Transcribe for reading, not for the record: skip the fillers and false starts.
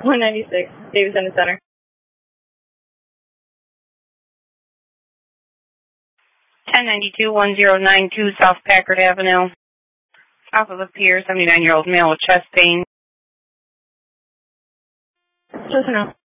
196, Davis Center Center. 1092-1092 South Packard Avenue. South of the pier, 79-year-old male with chest pain. Just now.